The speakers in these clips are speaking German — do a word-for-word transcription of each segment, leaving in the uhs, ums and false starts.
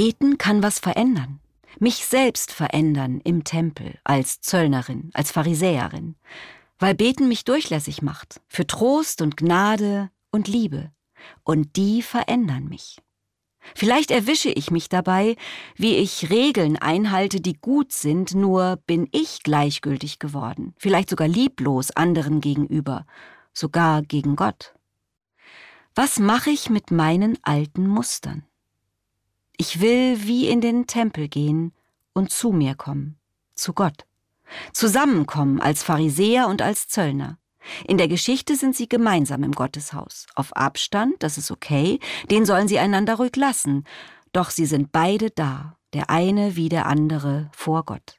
Beten kann was verändern. Mich selbst verändern im Tempel, als Zöllnerin, als Pharisäerin. Weil Beten mich durchlässig macht, für Trost und Gnade und Liebe. Und die verändern mich. Vielleicht erwische ich mich dabei, wie ich Regeln einhalte, die gut sind, nur bin ich gleichgültig geworden, vielleicht sogar lieblos anderen gegenüber, sogar gegen Gott. Was mache ich mit meinen alten Mustern? Ich will wie in den Tempel gehen und zu mir kommen, zu Gott. Zusammenkommen als Pharisäer und als Zöllner. In der Geschichte sind sie gemeinsam im Gotteshaus. Auf Abstand, das ist okay, den sollen sie einander ruhig lassen. Doch sie sind beide da, der eine wie der andere vor Gott.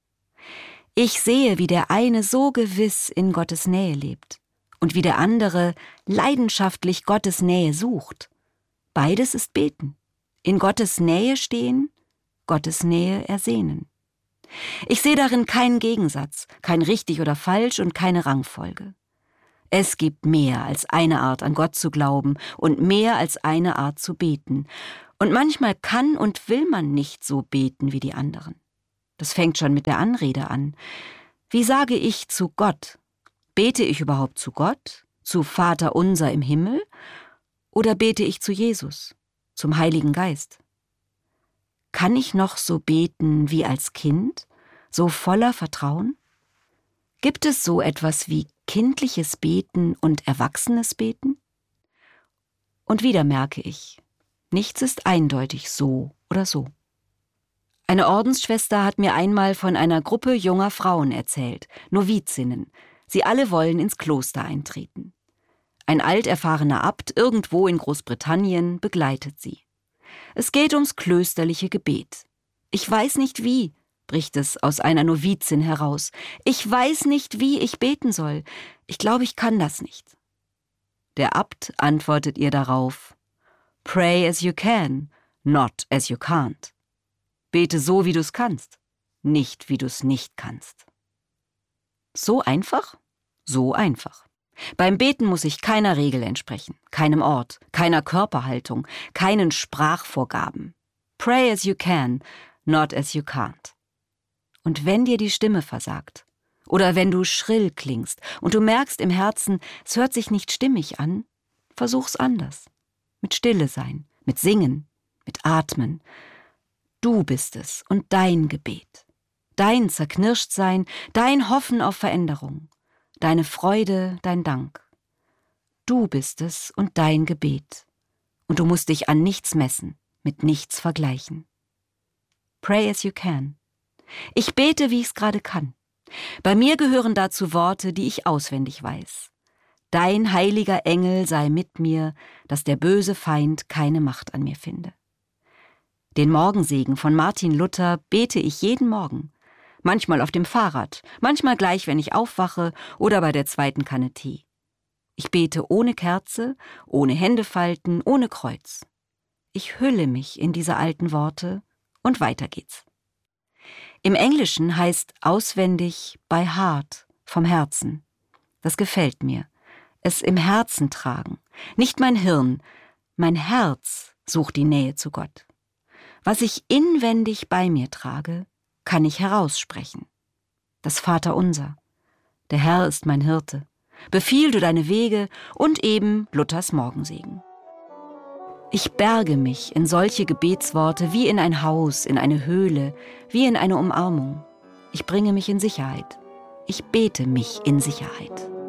Ich sehe, wie der eine so gewiss in Gottes Nähe lebt und wie der andere leidenschaftlich Gottes Nähe sucht. Beides ist Beten. In Gottes Nähe stehen, Gottes Nähe ersehnen. Ich sehe darin keinen Gegensatz, kein richtig oder falsch und keine Rangfolge. Es gibt mehr als eine Art, an Gott zu glauben und mehr als eine Art zu beten. Und manchmal kann und will man nicht so beten wie die anderen. Das fängt schon mit der Anrede an. Wie sage ich zu Gott? Bete ich überhaupt zu Gott, zu Vater unser im Himmel? Oder bete ich zu Jesus, zum Heiligen Geist? Kann ich noch so beten wie als Kind, so voller Vertrauen? Gibt es so etwas wie kindliches Beten und erwachsenes Beten? Und wieder merke ich, nichts ist eindeutig so oder so. Eine Ordensschwester hat mir einmal von einer Gruppe junger Frauen erzählt, Novizinnen. Sie alle wollen ins Kloster eintreten. Ein alterfahrener Abt irgendwo in Großbritannien begleitet sie. Es geht ums klösterliche Gebet. Ich weiß nicht wie, bricht es aus einer Novizin heraus. Ich weiß nicht, wie ich beten soll. Ich glaube, ich kann das nicht. Der Abt antwortet ihr darauf: Pray as you can, not as you can't. Bete so, wie du's kannst, nicht wie du's nicht kannst. So einfach? So einfach. Beim Beten muss ich keiner Regel entsprechen, keinem Ort, keiner Körperhaltung, keinen Sprachvorgaben. Pray as you can, not as you can't. Und wenn dir die Stimme versagt, oder wenn du schrill klingst und du merkst im Herzen, es hört sich nicht stimmig an, versuch's anders. Mit Stille sein, mit Singen, mit Atmen. Du bist es und dein Gebet. Dein Zerknirschtsein, dein Hoffen auf Veränderung. Deine Freude, dein Dank. Du bist es und dein Gebet. Und du musst dich an nichts messen, mit nichts vergleichen. Pray as you can. Ich bete, wie ich's gerade kann. Bei mir gehören dazu Worte, die ich auswendig weiß. Dein heiliger Engel sei mit mir, dass der böse Feind keine Macht an mir finde. Den Morgensegen von Martin Luther bete ich jeden Morgen. Manchmal auf dem Fahrrad, manchmal gleich, wenn ich aufwache oder bei der zweiten Kanne Tee. Ich bete ohne Kerze, ohne Händefalten, ohne Kreuz. Ich hülle mich in diese alten Worte und weiter geht's. Im Englischen heißt auswendig by heart, vom Herzen. Das gefällt mir. Es im Herzen tragen. Nicht mein Hirn, mein Herz sucht die Nähe zu Gott. Was ich inwendig bei mir trage, kann ich heraussprechen. Das Vaterunser. Der Herr ist mein Hirte. Befiehl du deine Wege und eben Luthers Morgensegen. Ich berge mich in solche Gebetsworte wie in ein Haus, in eine Höhle, wie in eine Umarmung. Ich bringe mich in Sicherheit. Ich bete mich in Sicherheit.